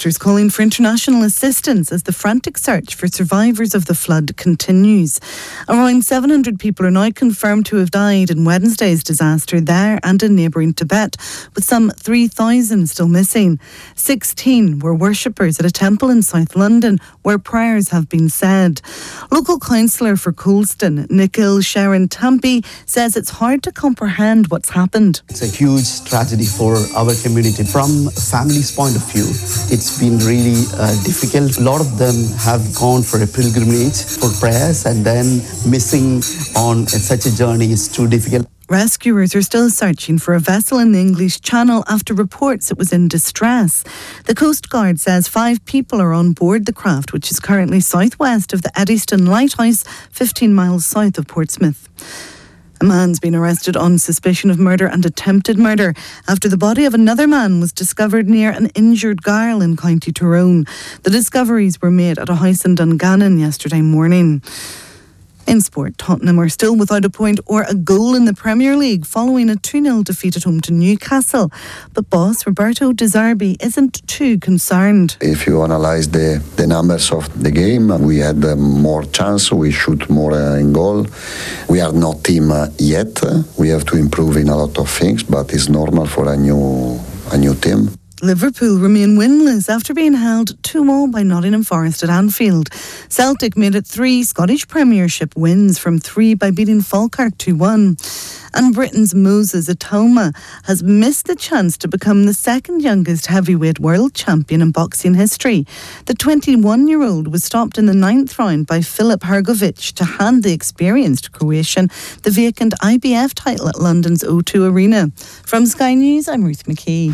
Ministers calling for international assistance as the frantic search for survivors of the flood continues. Around 700 people are now confirmed to have died in Wednesday's disaster there and in neighbouring Tibet, with some 3,000 still missing. 16 were worshippers at a temple in South London where prayers have been said. Local councillor for Colston, Nikhil Sharon Tampi, says it's hard to comprehend what's happened. It's a huge tragedy for our community. From a family's point of view, it's been really difficult. A lot of them have gone for a pilgrimage for prayers, and then missing on such a journey is too difficult. Rescuers are still searching for a vessel in the English Channel after reports it was in distress. The Coast Guard says 5 people are on board the craft, which is currently southwest of the Eddystone Lighthouse, 15 miles south of Portsmouth. A man's been arrested on suspicion of murder and attempted murder after the body of another man was discovered near an injured girl in County Tyrone. The discoveries were made at a house in Dungannon yesterday morning. In sport, Tottenham are still without a point or a goal in the Premier League following a 2-0 defeat at home to Newcastle. But boss Roberto De Zerbi isn't too concerned. If you analyse the numbers of the game, we had more chance, we shoot more in goal. We are not team yet. We have to improve in a lot of things, but it's normal for a new team. Liverpool remain winless after being held 2-0 by Nottingham Forest at Anfield. Celtic made it 3 Scottish Premiership wins from 3 by beating Falkirk 2-1. And Britain's Moses Atoma has missed the chance to become the second youngest heavyweight world champion in boxing history. The 21-year-old was stopped in the 9th round by Filip Hrgovic to hand the experienced Croatian the vacant IBF title at London's O2 Arena. From Sky News, I'm Ruth McKee.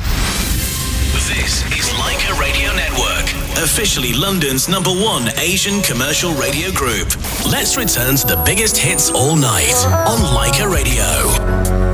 This is Leica Radio Network, officially London's #1 Asian commercial radio group. Let's return to the biggest hits all night on Leica Radio.